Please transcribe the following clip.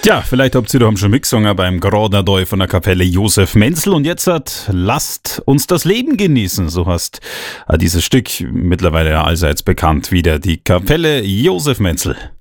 Tja, vielleicht habt ihr doch schon mitgesungen beim Grodner von der Kapelle Josef Menzel. Und jetzt lasst uns das Leben genießen. So heißt dieses Stück, mittlerweile allseits bekannt, wieder die Kapelle Josef Menzel.